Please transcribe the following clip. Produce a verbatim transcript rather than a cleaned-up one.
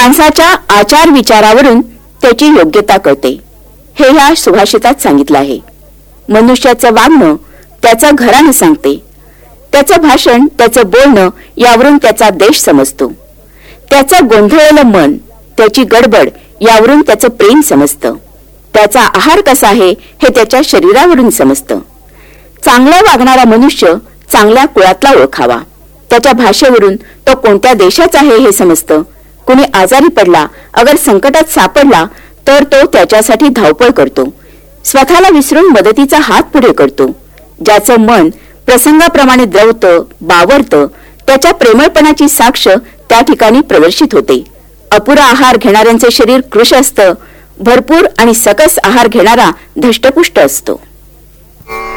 माणसाच्या आचार विचारावरून त्याची योग्यता कळते, हे ह्या सुभाषितात सांगितलं आहे. मनुष्याचं वागणं त्याचं घराणं सांगते. त्याचं भाषण, त्याचं बोलणं यावरून त्याचा देश समजतो. त्याचं गोंधळलेलं मन, त्याची गडबड यावरून त्याचं प्रेम समजतं. त्याचा आहार कसा आहे हे त्याच्या शरीरावरून समजतं. चांगला वागणारा मनुष्य चांगल्या कुळातला ओळखावा. त्याच्या भाषेवरून तो कोणत्या देशाचा आहे हे समजतं. कुणी आजारी पडला, अगर संकटात सापडला तर तो त्याच्यासाठी धावपळ करतो. स्वतःला विसरून मदतीचा हात पुढे करतो. ज्याचं मन प्रसंगाप्रमाणे द्रवतं, बावरतं, त्याच्या प्रेमळपणाची साक्ष त्या ठिकाणी प्रदर्शित होते. अपुरा आहार घेणाऱ्यांचे शरीर कृश असतं, भरपूर आणि सकस आहार घेणारा धष्टपुष्ट असतो.